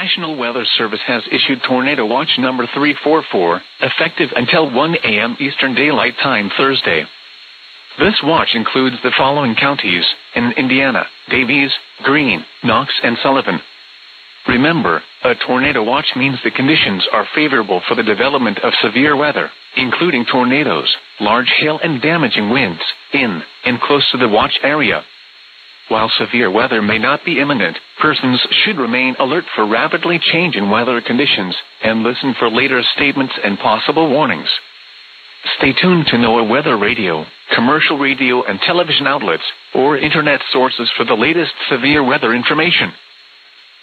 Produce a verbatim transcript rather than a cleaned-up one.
National Weather Service has issued Tornado Watch number three four four, effective until one a m Eastern Daylight Time Thursday. This watch includes the following counties in Indiana: Davies, Greene, Knox, and Sullivan. Remember, a tornado watch means the conditions are favorable for the development of severe weather, including tornadoes, large hail and damaging winds, in and close to the watch area. While severe weather may not be imminent, persons should remain alert for rapidly changing weather conditions and listen for later statements and possible warnings. Stay tuned to NOAA Weather Radio, commercial radio and television outlets, or internet sources for the latest severe weather information.